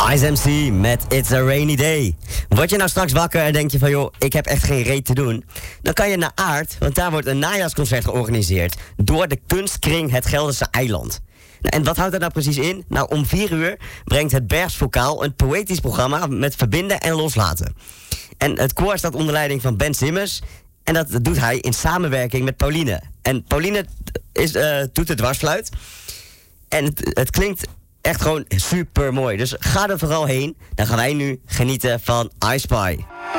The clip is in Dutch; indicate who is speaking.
Speaker 1: Ice MC met It's a Rainy Day. Word je nou straks wakker en denk je van joh, ik heb echt geen reet te doen? Dan kan je naar Aard, want daar wordt een najaarsconcert georganiseerd door de Kunstkring Het Gelderse Eiland. Nou, en wat houdt dat nou precies in? Nou, om 4 uur brengt het Bergs Vokaal een poëtisch programma met verbinden en loslaten. En het koor staat onder leiding van Ben Simmers. En dat doet hij in samenwerking met Pauline. En Pauline doet de dwarsfluit. En het klinkt echt gewoon super mooi. Dus ga er vooral heen. Dan gaan wij nu genieten van I Spy.